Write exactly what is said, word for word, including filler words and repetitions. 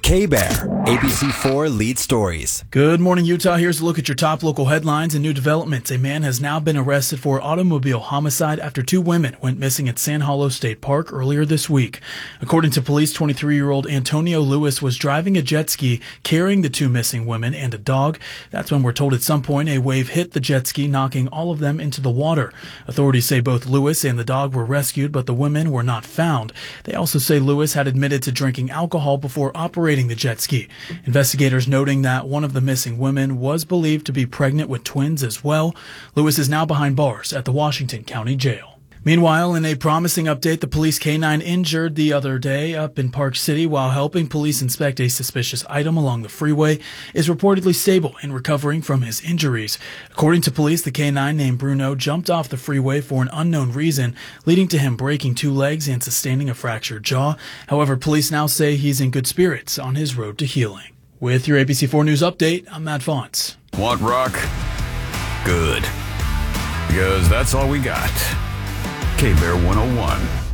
K-Bear, A B C four Lead Stories. Good morning, Utah. Here's a look at your top local headlines and new developments. A man has now been arrested for automobile homicide after two women went missing at San Hollow State Park earlier this week. According to police, twenty-three-year-old Antonio Lewis was driving a jet ski carrying the two missing women and a dog. That's when we're told at some point a wave hit the jet ski, knocking all of them into the water. Authorities say both Lewis and the dog were rescued, but the women were not found. They also say Lewis had admitted to drinking alcohol before operating the jet ski. Investigators noting that one of the missing women was believed to be pregnant with twins as well. Lewis is now behind bars at the Washington County Jail. Meanwhile, in a promising update, the police K nine injured the other day up in Park City while helping police inspect a suspicious item along the freeway is reportedly stable and recovering from his injuries. According to police, the K nine named Bruno jumped off the freeway for an unknown reason, leading to him breaking two legs and sustaining a fractured jaw. However, police now say he's in good spirits on his road to healing. With your A B C four News update, I'm Matt Fonts. Want rock? Good. Because that's all we got. K-Bear one oh one.